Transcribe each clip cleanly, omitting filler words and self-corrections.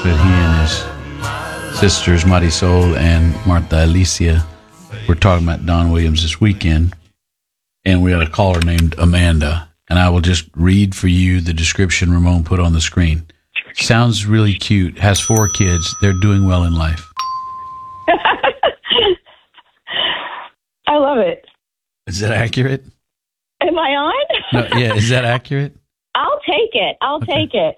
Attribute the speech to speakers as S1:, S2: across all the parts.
S1: But he and his sisters, Marisol and Martha Alicia, were talking about Don Williams this weekend. And we had a caller named Amanda. And I will just read for you the description Ramon put on the screen. Sounds really cute. Has 4 kids. They're doing well in life.
S2: I love it.
S1: Is that accurate?
S2: Am I on?
S1: No, yeah, is that accurate?
S2: I'll take it. I'll take it.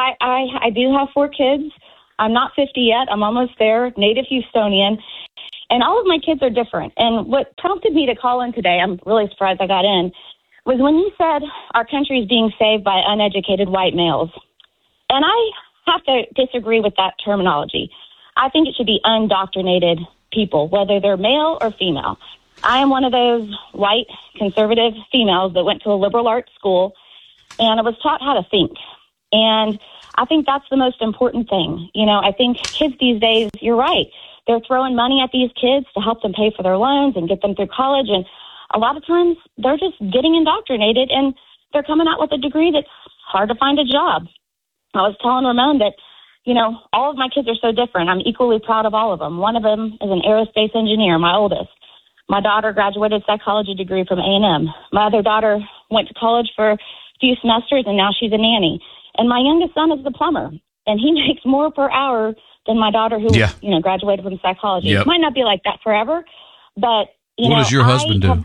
S2: I do have 4 kids. I'm not 50 yet. I'm almost there. Native Houstonian. And all of my kids are different. And what prompted me to call in today, I'm really surprised I got in, was when you said our country is being saved by uneducated white males. And I have to disagree with that terminology. I think it should be undoctrinated people, whether they're male or female. I am one of those white conservative females that went to a liberal arts school, and I was taught how to think. And I think that's the most important thing. You know, I think kids these days, you're right, they're throwing money at these kids to help them pay for their loans and get them through college. And a lot of times they're just getting indoctrinated, and they're coming out with a degree that's hard to find a job. I was telling Ramon that, you know, all of my kids are so different. I'm equally proud of all of them. One of them is an aerospace engineer, my oldest. My daughter graduated psychology degree from A&M. My other daughter went to college for a few semesters, and now she's a nanny. And my youngest son is the plumber, and he makes more per hour than my daughter who, graduated from psychology.
S1: Yep.
S2: It might not be like that forever, but,
S1: what does your husband do?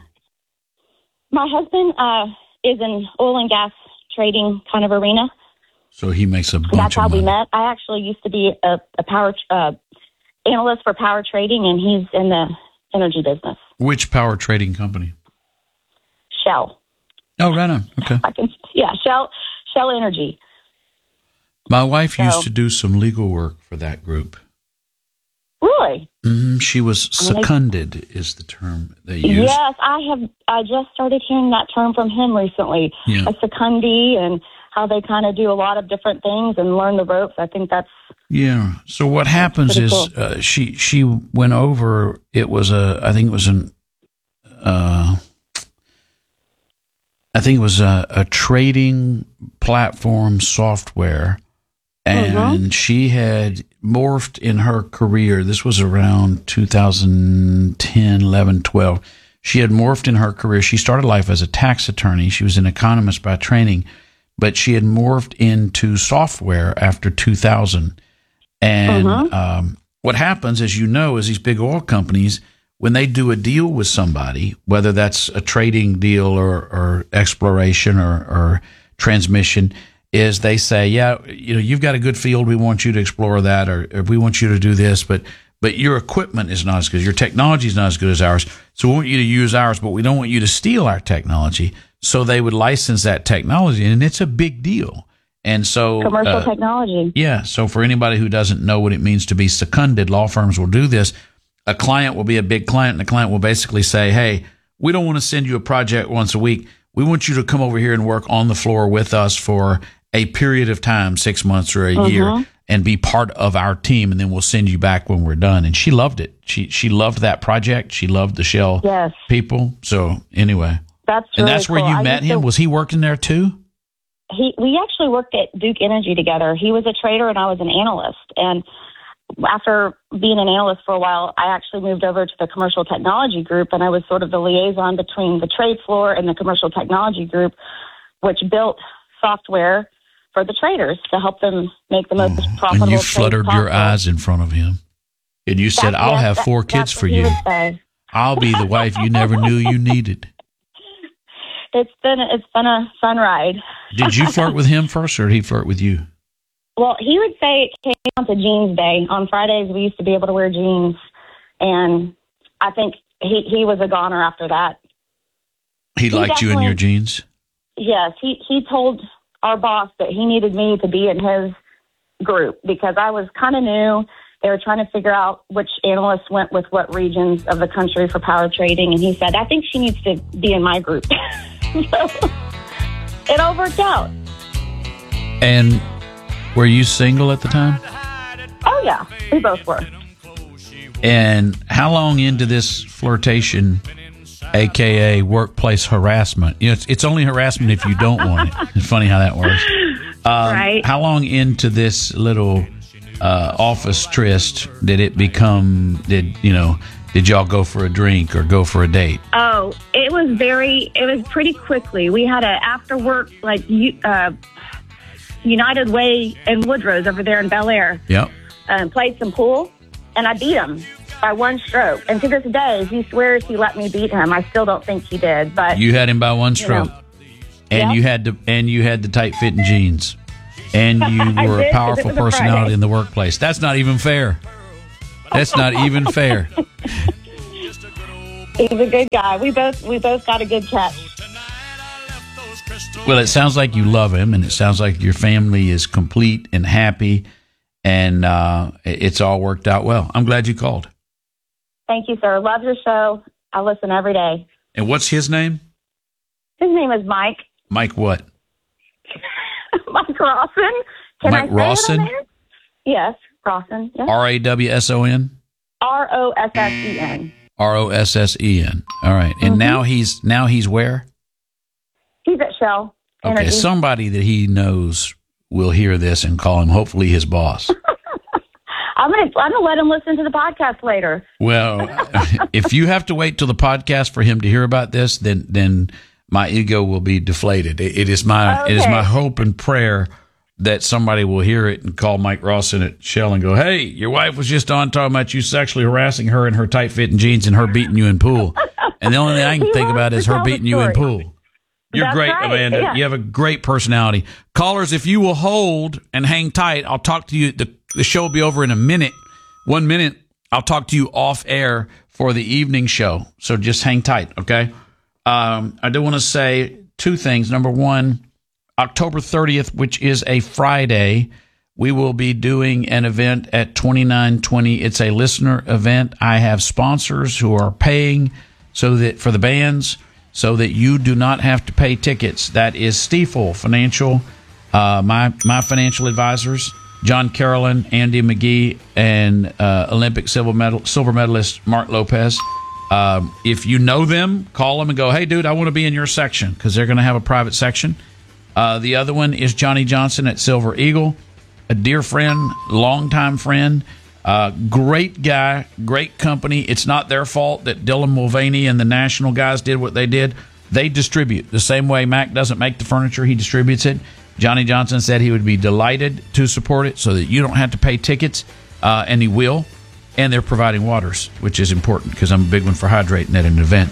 S2: My husband is in oil and gas trading kind of arena.
S1: So he makes a bunch
S2: That's how
S1: of money.
S2: we met. I actually used to be a power analyst for power trading, and he's in the energy business.
S1: Which power trading company?
S2: Shell.
S1: Oh, right on. Okay.
S2: Shell Energy.
S1: My wife used to do some legal work for that group.
S2: Really?
S1: Mm-hmm. She was seconded, is the term they use.
S2: Yes, I just started hearing that term from him recently.
S1: Yeah.
S2: A secondee, and how they kind of do a lot of different things and learn the ropes. I think that's
S1: So what happens is
S2: cool.
S1: She went over. It was I think it was a trading platform software, and she had morphed in her career. This was around 2010, 11, 12. She had morphed in her career. She started life as a tax attorney. She was an economist by training, but she had morphed into software after 2000. And what happens, as you know, is these big oil companies, when they do a deal with somebody, whether that's a trading deal or exploration or transmission, is they say, you've got a good field, we want you to explore that, or we want you to do this, but your equipment is not as good, your technology is not as good as ours, so we want you to use ours, but we don't want you to steal our technology. So they would license that technology, and it's a big deal. And so
S2: commercial technology.
S1: Yeah. So for anybody who doesn't know what it means to be seconded, law firms will do this. A client will be a big client, and the client will basically say, hey, we don't want to send you a project once a week. We want you to come over here and work on the floor with us for a period of time, 6 months or a year, and be part of our team, and then we'll send you back when we're done. And she loved it. She loved that project. She loved the Shell people. So anyway.
S2: That's really
S1: that's where
S2: cool.
S1: you met him? Was he working there too?
S2: We actually worked at Duke Energy together. He was a trader and I was an analyst. And after being an analyst for a while, I actually moved over to the commercial technology group, and I was sort of the liaison between the trade floor and the commercial technology group, which built software for the traders to help them make the most profitable
S1: And you
S2: trades
S1: fluttered your
S2: possible.
S1: eyes in front of him. And you said, I'll have 4 kids for you. I'll be the wife you never knew you needed.
S2: It's been a fun ride.
S1: Did you flirt with him first, or did he flirt with you?
S2: Well, he would say it came down to jeans day. On Fridays, we used to be able to wear jeans, and I think he was a goner after that.
S1: He liked you in your jeans?
S2: Yes. He told our boss that he needed me to be in his group because I was kind of new. They were trying to figure out which analysts went with what regions of the country for power trading, and he said, I think she needs to be in my group. So it all worked out.
S1: And were you single at the time?
S2: Oh, yeah. We both were.
S1: And how long into this flirtation, a.k.a. workplace harassment? You know, it's only harassment if you don't want it. It's funny how that works.
S2: Right.
S1: How long into this little office tryst did it become? Did y'all go for a drink or go for a date?
S2: Oh, it was pretty quickly. We had a after work United Way in Woodrose over there in Bel Air.
S1: Yep.
S2: Played some pool, and I beat him by one stroke. And to this day, he swears he let me beat him. I still don't think he did. But
S1: you had him by one stroke, and you had the tight fitting jeans, and you were a powerful personality in the workplace. That's not even fair. That's not even fair.
S2: He's a good guy. We both got a good catch.
S1: Well, it sounds like you love him, and it sounds like your family is complete and happy, and it's all worked out well. I'm glad you called.
S2: Thank you, sir. Love your show. I listen every day.
S1: And what's his name?
S2: His name is Mike.
S1: Mike what?
S2: Mike Rawson.
S1: Mike Rawson?
S2: Yes, Rawson. Yes.
S1: Rawson?
S2: Rossen.
S1: Rossen. All right. And now he's where?
S2: He's at Shell.
S1: Okay,
S2: Energy.
S1: somebody that he knows will hear this and call him, hopefully his boss.
S2: I'm gonna let him listen to the podcast later.
S1: Well, if you have to wait till the podcast for him to hear about this, then my ego will be deflated. It is my hope and prayer that somebody will hear it and call Mike Rawson at Shell and go, "Hey, your wife was just on talking about you sexually harassing her in her tight fitting jeans and her beating you in pool, and the only thing I can think about is her beating you in pool." You're great, right, Amanda. Yeah. You have a great personality. Callers, if you will hold and hang tight, I'll talk to you. The show will be over in a minute. 1 minute, I'll talk to you off air for the evening show. So just hang tight, okay? I do want to say two things. Number one, October 30th, which is a Friday, we will be doing an event at 2920. It's a listener event. I have sponsors who are paying so that for the bands, so that you do not have to pay tickets. That is Stifel Financial, my financial advisors, John Carolyn, Andy McGee, and Olympic silver medalist Mark Lopez. If you know them, call them and go, "Hey, dude, I want to be in your section," because they're going to have a private section. The other one is Johnny Johnson at Silver Eagle, a dear friend, longtime friend. Great guy, great company. It's not their fault that Dylan Mulvaney and the National guys did what they did. They distribute. The same way Mac doesn't make the furniture, he distributes it. Johnny Johnson said he would be delighted to support it so that you don't have to pay tickets, and he will. And they're providing waters, which is important because I'm a big one for hydrating at an event.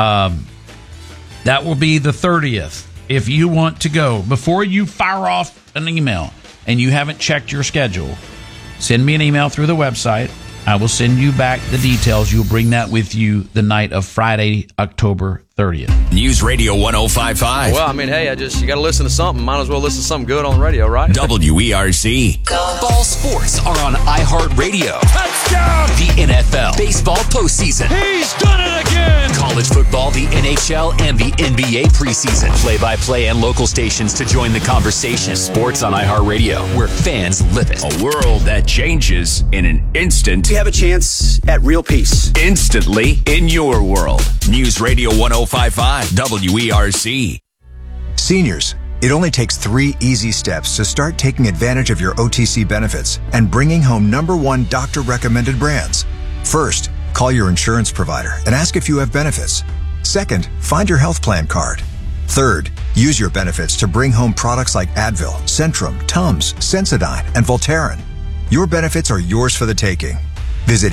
S1: That will be the 30th. If you want to go, before you fire off an email and you haven't checked your schedule, send me an email through the website. I will send you back the details. You'll bring that with you the night of Friday, October 30th.
S3: News Radio 105.5.
S4: Well, I mean, hey, you got to listen to something. Might as well listen to something good on the radio, right?
S3: WERC. Ball sports are on iHeartRadio. Touchdown! The NFL, baseball postseason.
S5: He's done it again!
S3: College football, the NHL, and the NBA preseason. Play-by-play and local stations to join the conversation. Sports on iHeartRadio, where fans live it.
S6: A world that changes in an instant.
S7: We have a chance at real peace.
S6: Instantly in your world. News Radio 105.5 WERC.
S8: Seniors, it only takes 3 easy steps to start taking advantage of your OTC benefits and bringing home #1 doctor-recommended brands. First, call your insurance provider and ask if you have benefits. Second, find your health plan card. Third, use your benefits to bring home products like Advil, Centrum, Tums, Sensodyne, and Voltaren. Your benefits are yours for the taking. Visit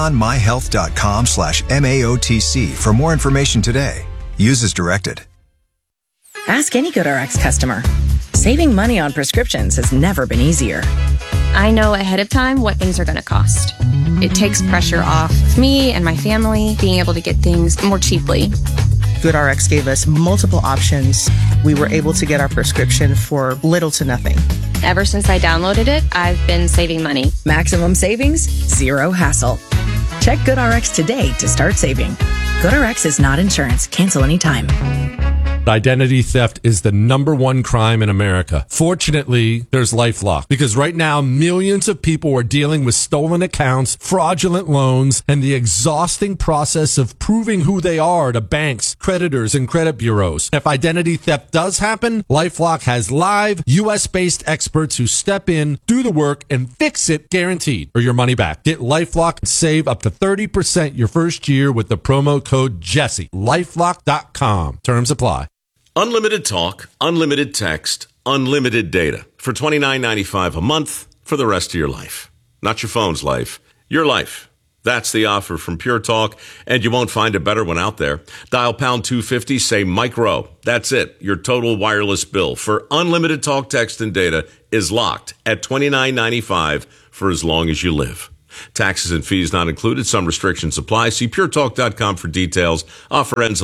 S8: HaleyOnMyHealth.com/MAOTC for more information today. Use as directed.
S9: Ask any GoodRx customer. Saving money on prescriptions has never been easier.
S10: I know ahead of time what things are going to cost. It takes pressure off me and my family being able to get things more cheaply.
S11: GoodRx gave us multiple options. We were able to get our prescription for little to nothing.
S10: Ever since I downloaded it, I've been saving money.
S9: Maximum savings, zero hassle. Check GoodRx today to start saving. GoodRx is not insurance. Cancel anytime.
S12: Identity theft is the #1 crime in America. Fortunately, there's LifeLock, because right now millions of people are dealing with stolen accounts, fraudulent loans, and the exhausting process of proving who they are to banks, creditors, and credit bureaus. If identity theft does happen, LifeLock has live, U.S.-based experts who step in, do the work, and fix it guaranteed, or your money back. Get LifeLock and save up to 30% your first year with the promo code Jesse. LifeLock.com. Terms apply.
S13: Unlimited talk, unlimited text, unlimited data for $29.95 a month for the rest of your life. Not your phone's life, your life. That's the offer from Pure Talk, and you won't find a better one out there. Dial pound 250, say Mike Rowe. That's it. Your total wireless bill for unlimited talk, text, and data is locked at $29.95 for as long as you live. Taxes and fees not included. Some restrictions apply. See puretalk.com for details. Offer ends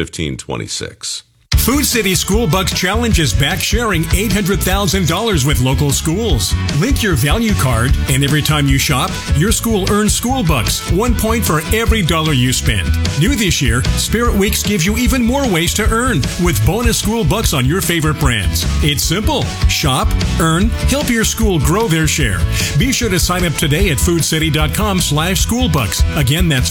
S13: 11/15/26.
S14: Food City School Bucks Challenge is back, sharing $800,000 with local schools. Link your value card, and every time you shop, your school earns school bucks, 1 point for every dollar you spend. New this year, Spirit Weeks gives you even more ways to earn with bonus school bucks on your favorite brands. It's simple. Shop, earn, help your school grow their share. Be sure to sign up today at foodcity.com/schoolbucks. Again, that's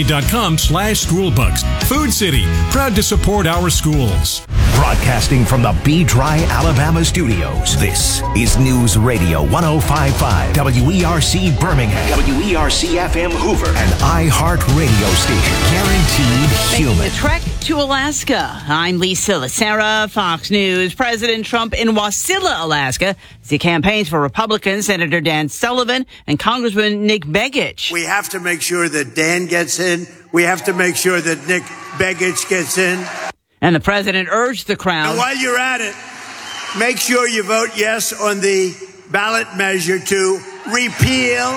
S14: foodcity.com/schoolbucks. Food City, proud to support our schools.
S15: Broadcasting from the B. Dry, Alabama studios, this is News Radio 105.5, WERC Birmingham, WERC-FM Hoover, and iHeart Radio station. Guaranteed human.
S16: Making a trek to Alaska. I'm Lisa Lacera, Fox News. President Trump in Wasilla, Alaska, as he campaigns for Republicans, Senator Dan Sullivan and Congressman Nick Begich.
S17: We have to make sure that Dan gets in. We have to make sure that Nick Begich gets in.
S16: And the president urged the crowd.
S17: And while you're at it, make sure you vote yes on the ballot measure to repeal.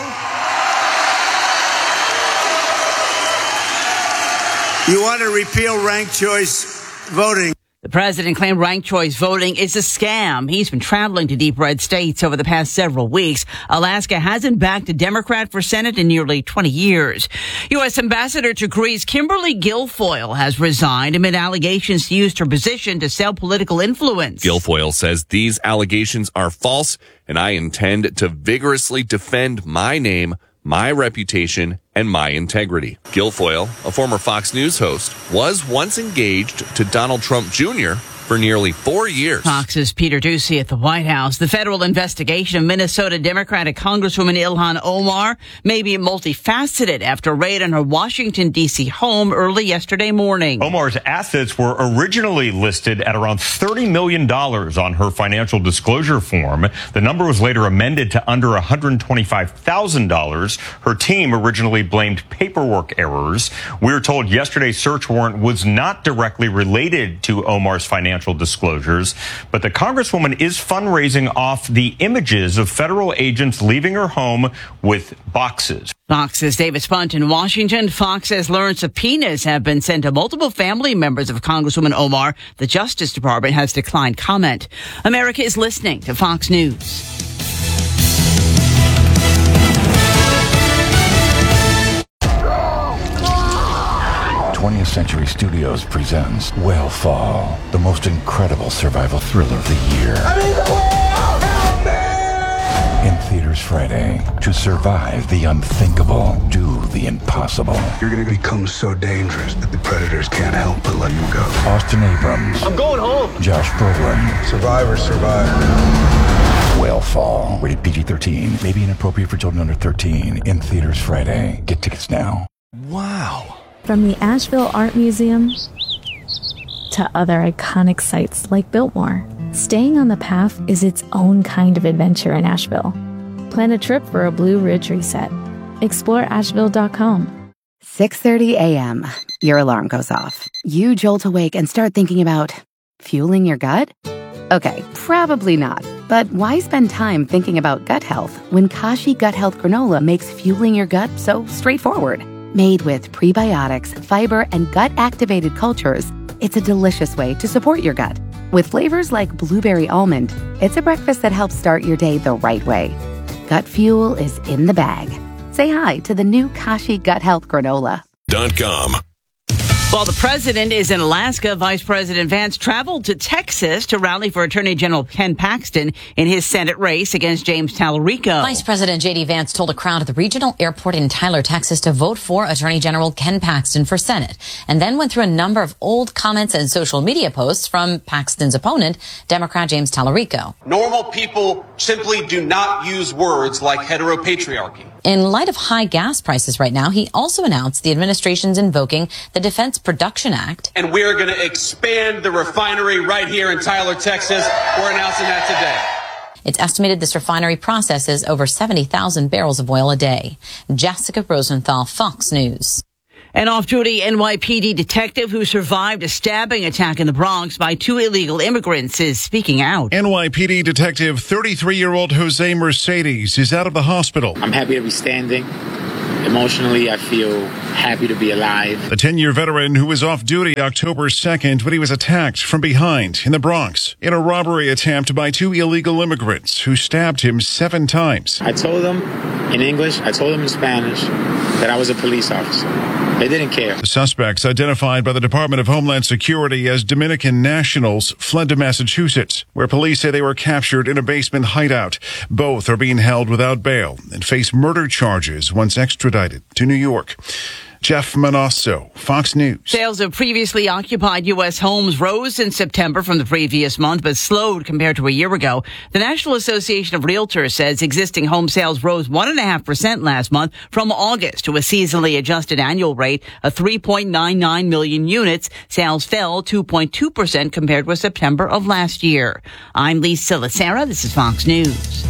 S17: You want to repeal ranked choice voting.
S16: The president claimed ranked choice voting is a scam. He's been traveling to deep red states over the past several weeks. Alaska hasn't backed a Democrat for Senate in nearly 20 years. U.S. Ambassador to Greece Kimberly Guilfoyle has resigned amid allegations to use her position to sell political influence.
S18: Guilfoyle says these allegations are false, and I intend to vigorously defend my name, my reputation, and my integrity. Guilfoyle, a former Fox News host, was once engaged to Donald Trump Jr. for nearly 4 years.
S16: Fox's Peter Doocy at the White House. The federal investigation of Minnesota Democratic Congresswoman Ilhan Omar may be multifaceted after a raid on her Washington, D.C. home early yesterday morning.
S19: Omar's assets were originally listed at around $30 million on her financial disclosure form. The number was later amended to under $125,000. Her team originally blamed paperwork errors. We were told yesterday's search warrant was not directly related to Omar's financial disclosures, but the Congresswoman is fundraising off the images of federal agents leaving her home with boxes.
S16: Fox's David Spunt in Washington. Fox has learned subpoenas have been sent to multiple family members of Congresswoman Omar. The Justice Department has declined comment. America is listening to Fox News.
S20: 20th Century Studios presents Whale-Fall, the most incredible survival thriller of the year. I'm in the whale! Help me! In theaters Friday. To survive the unthinkable, do the impossible.
S21: You're going to become so dangerous that the predators can't help but let you go.
S20: Austin Abrams.
S21: I'm going home.
S20: Josh Brolin.
S21: Survivors survive.
S20: Whale-Fall. Rated PG-13. May be inappropriate for children under 13. In theaters Friday. Get tickets now.
S22: Wow. From the Asheville Art Museum to other iconic sites like Biltmore, staying on the path is its own kind of adventure in Asheville. Plan a trip for a Blue Ridge reset. Explore Asheville.com.
S23: 6:30 a.m. Your alarm goes off. You jolt awake and start thinking about fueling your gut? Okay, probably not. But why spend time thinking about gut health when Kashi Gut Health Granola makes fueling your gut so straightforward? Made with prebiotics, fiber, and gut-activated cultures, it's a delicious way to support your gut. With flavors like blueberry almond, it's a breakfast that helps start your day the right way. Gut fuel is in the bag. Say hi to the new Kashi Gut Health Granola.
S6: .com.
S16: While the president is in Alaska, Vice President Vance traveled to Texas to rally for Attorney General Ken Paxton in his Senate race against James Tallarico.
S1: Vice President J.D. Vance told a crowd at the regional airport in Tyler, Texas, to vote for Attorney General Ken Paxton for Senate, and then went through a number of old comments and social media posts from Paxton's opponent, Democrat James Tallarico.
S2: Normal people simply do not use words like heteropatriarchy.
S1: In light of high gas prices right now, he also announced the administration's invoking the Defense Production Act.
S2: And we're going to expand the refinery right here in Tyler, Texas. We're announcing that today.
S1: It's estimated this refinery processes over 70,000 barrels of oil a day. Jessica Rosenthal, Fox News.
S16: An off-duty NYPD detective who survived a stabbing attack in the Bronx by two illegal immigrants is speaking out.
S4: NYPD detective 33-year-old Jose Mercedes is out of the hospital.
S24: I'm happy to be standing. Emotionally, I feel happy to be alive.
S4: The 10-year veteran who was off duty October 2nd when he was attacked from behind in the Bronx in a robbery attempt by two illegal immigrants who stabbed him 7 times.
S24: I told them in English, I told them in Spanish that I was a police officer. They didn't care.
S4: The suspects, identified by the Department of Homeland Security as Dominican nationals, fled to Massachusetts, where police say they were captured in a basement hideout. Both are being held without bail and face murder charges once extradited to New York. Jeff Manasso, Fox News.
S16: Sales of previously occupied U.S. homes rose in September from the previous month, but slowed compared to a year ago. The National Association of Realtors says existing home sales rose 1.5% last month from August to a seasonally adjusted annual rate of 3.99 million units. Sales fell 2.2% compared with September of last year. I'm Lisa Lacera. This is Fox News.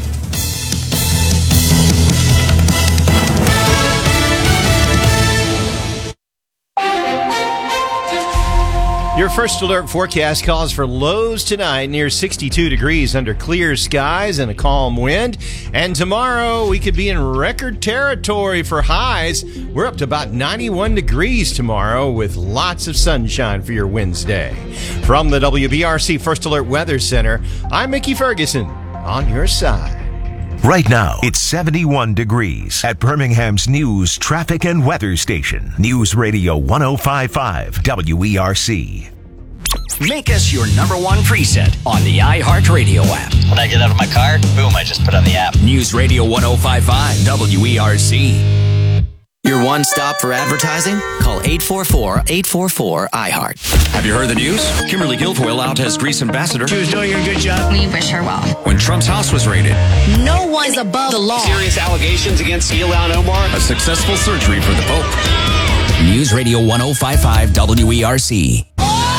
S25: Your first alert forecast calls for lows tonight near 62 degrees under clear skies and a calm wind. And tomorrow we could be in record territory for highs. We're up to about 91 degrees tomorrow with lots of sunshine for your Wednesday. From the WBRC First Alert Weather Center, I'm Mickey Ferguson on your side.
S15: Right now, it's 71 degrees at Birmingham's news, traffic, and weather station. News Radio 105.5 WERC.
S3: Make us your number one preset on the iHeartRadio app.
S26: When I get out of my car, boom, I just put on the app.
S3: News Radio 105.5 WERC.
S27: Your one stop for advertising? Call 844-844-iHeart.
S6: Have you heard the news? Kimberly Guilfoyle out as Greece ambassador.
S28: She was doing a good job.
S10: We wish her well.
S6: When Trump's house was raided.
S27: No one is above the law.
S2: Serious allegations against Ilhan Omar.
S6: A successful surgery for the Pope.
S3: News Radio 105.5 WERC.